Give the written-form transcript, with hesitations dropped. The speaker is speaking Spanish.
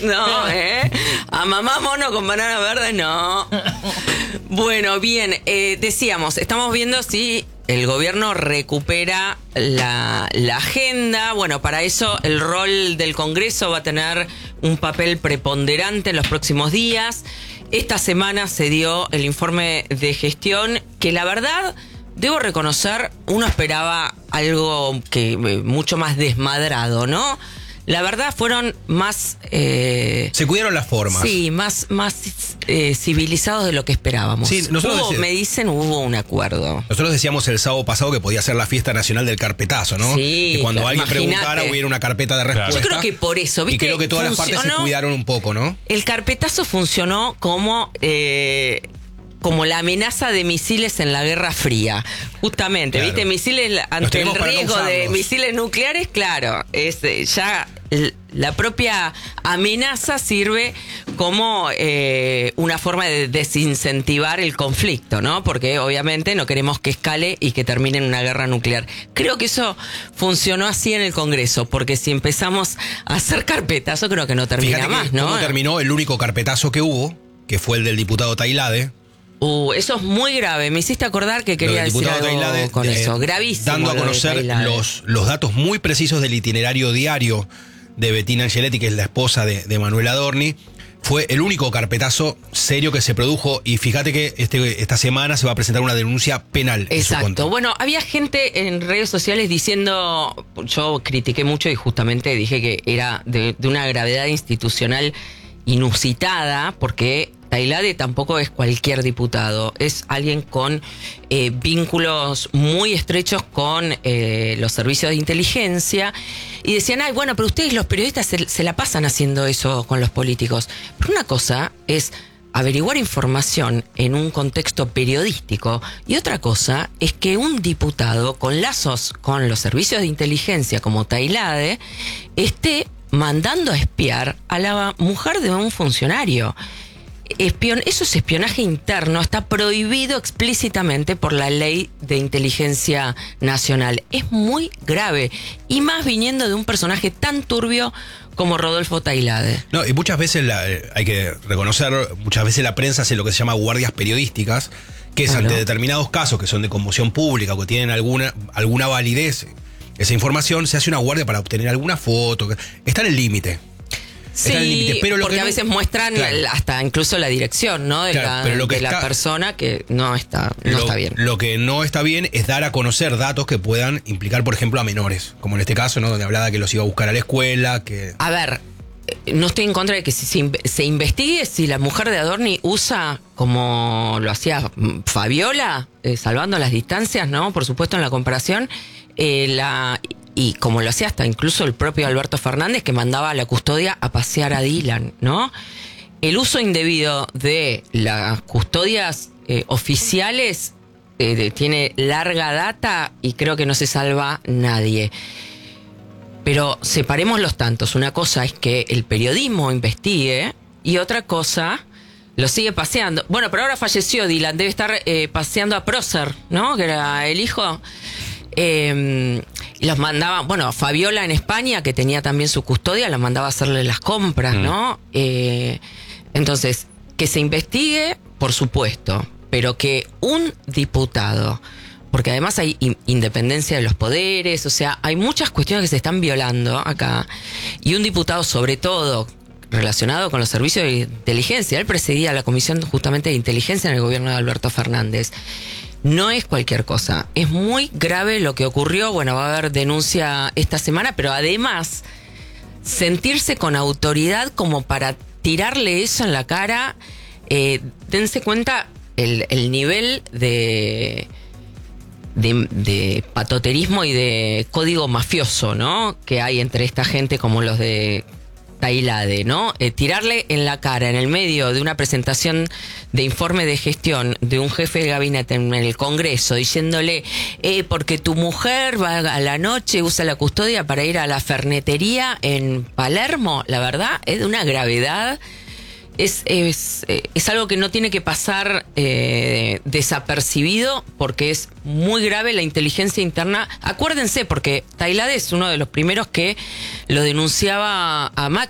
No, a mamá mono con banana verde, no. Bueno, bien, decíamos, estamos viendo si el gobierno recupera la agenda. Bueno, para eso el rol del Congreso va a tener un papel preponderante en los próximos días. Esta semana se dio el informe de gestión que la verdad, debo reconocer, uno esperaba algo que mucho más desmadrado, ¿no? La verdad fueron más... se cuidaron las formas. Sí, más civilizados de lo que esperábamos. Sí, hubo un acuerdo. Nosotros decíamos el sábado pasado que podía ser la fiesta nacional del carpetazo, ¿no? Sí, que cuando claro, alguien preguntara hubiera una carpeta de respuesta. Yo creo que por eso, ¿viste? Y creo que todas las partes se cuidaron un poco, ¿no? El carpetazo funcionó como la amenaza de misiles en la Guerra Fría. Justamente, claro. ¿Viste? Misiles ante el riesgo de misiles nucleares, claro, ya la propia amenaza sirve como una forma de desincentivar el conflicto, ¿no? Porque obviamente no queremos que escale y que termine en una guerra nuclear. Creo que eso funcionó así en el Congreso, porque si empezamos a hacer carpetazo, creo que no termina más, ¿no? ¿Cómo terminó el único carpetazo que hubo, que fue el del diputado Tailade? Eso es muy grave. Me hiciste acordar que quería decir algo Tailade, con eso. Gravísimo. Dando a conocer los datos muy precisos del itinerario diario de Bettina Angeletti, que es la esposa de Manuel Adorni. Fue el único carpetazo serio que se produjo, y fíjate que esta semana se va a presentar una denuncia penal. Exacto. En su contra. Bueno, había gente en redes sociales diciendo, yo critiqué mucho y justamente dije que era de una gravedad institucional inusitada, porque Tailade tampoco es cualquier diputado, es alguien con vínculos muy estrechos con los servicios de inteligencia, y decían, ay, bueno, pero ustedes los periodistas se la pasan haciendo eso con los políticos. Pero una cosa es averiguar información en un contexto periodístico, y otra cosa es que un diputado con lazos con los servicios de inteligencia como Tailade esté mandando a espiar a la mujer de un funcionario. Eso es espionaje interno, está prohibido explícitamente por la Ley de Inteligencia Nacional. Es muy grave, y más viniendo de un personaje tan turbio como Rodolfo Tailade. No, y muchas veces, hay que reconocer, muchas veces la prensa hace lo que se llama guardias periodísticas, que es ante determinados casos que son de conmoción pública o que tienen alguna validez esa información, se hace una guardia para obtener alguna foto. Está en el límite. Sí, pero porque a veces muestran hasta incluso la dirección, ¿no? De la persona, que no está bien. Lo que no está bien es dar a conocer datos que puedan implicar, por ejemplo, a menores, como en este caso, ¿no? Donde hablaba que los iba a buscar a la escuela, que... A ver, no estoy en contra de que se investigue si la mujer de Adorni usa, como lo hacía Fabiola, salvando las distancias, ¿no? Por supuesto, en la comparación, y como lo hacía hasta incluso el propio Alberto Fernández, que mandaba a la custodia a pasear a Dylan, ¿no? El uso indebido de las custodias oficiales tiene larga data, y creo que no se salva nadie. Pero separemos los tantos. Una cosa es que el periodismo investigue, y otra cosa lo sigue paseando. Bueno, pero ahora falleció Dylan, debe estar paseando a Prócer, ¿no? Que era el hijo. Y los mandaba, bueno, Fabiola en España, que tenía también su custodia, los mandaba a hacerle las compras, ¿no? Entonces, que se investigue, por supuesto, pero que un diputado, porque además hay independencia de los poderes, o sea, hay muchas cuestiones que se están violando acá, y un diputado, sobre todo relacionado con los servicios de inteligencia, él presidía la Comisión justamente de Inteligencia en el gobierno de Alberto Fernández. No es cualquier cosa, es muy grave lo que ocurrió. Bueno, va a haber denuncia esta semana, pero además sentirse con autoridad como para tirarle eso en la cara. Dense cuenta el nivel de patoterismo y de código mafioso, ¿no? Que hay entre esta gente como los de Tailade, ¿no? Tirarle en la cara, en el medio de una presentación de informe de gestión de un jefe de gabinete en el Congreso, diciéndole, porque tu mujer va a la noche, usa la custodia para ir a la fernetería en Palermo, la verdad, es de una gravedad. Es algo que no tiene que pasar desapercibido, porque es muy grave la inteligencia interna. Acuérdense, porque Tailade es uno de los primeros que lo denunciaba a